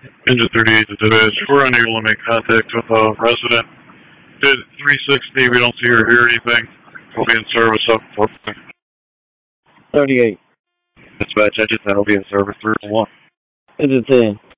Engine 38 to dispatch. We're unable to make contact with a resident. Did 360, we don't see or hear anything. We'll be in service up. 38. Dispatch, engine 10 will be in service 3-1. Engine 10.